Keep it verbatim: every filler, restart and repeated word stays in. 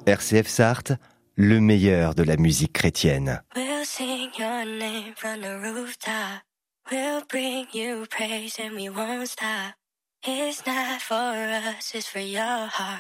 R C F Sarthe, le meilleur de la musique chrétienne. We'll sing your name from the rooftop. We'll bring you praise and we won't stop. It's not for us, it's for your heart.